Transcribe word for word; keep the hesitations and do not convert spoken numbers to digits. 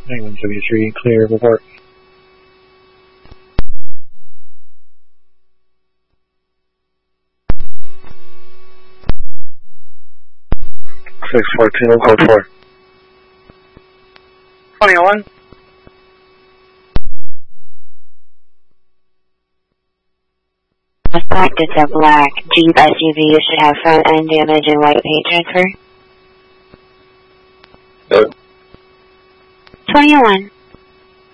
Penguin W three, clear, report. six fourteen, code four. twenty-one. Suspect it's a black Jeep S U V. You should have front end damage and white paint transfer. Good. twenty-one.